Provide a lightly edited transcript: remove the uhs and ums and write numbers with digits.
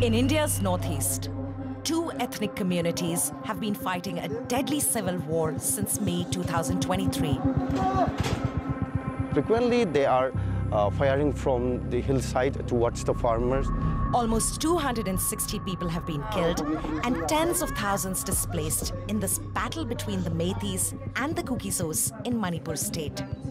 In India's northeast, two ethnic communities have been fighting a deadly civil war since May 2023. Frequently, they are firing from the hillside towards the farmers. Almost 260 people have been killed and tens of thousands displaced in this battle between the Meiteis and the Kuki-Sos in Manipur state.